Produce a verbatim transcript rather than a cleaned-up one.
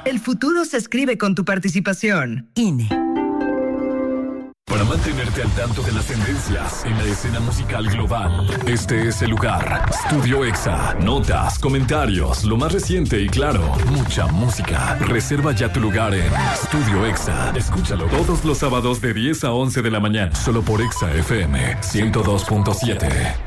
El futuro se escribe con tu participación. I N E. Para mantenerte al tanto de las tendencias en la escena musical global, este es el lugar. Studio Exa. Notas, comentarios, lo más reciente y claro, mucha música. Reserva ya tu lugar en Studio Exa. Escúchalo todos los sábados de diez a once de la mañana, solo por Exa F M ciento dos punto siete.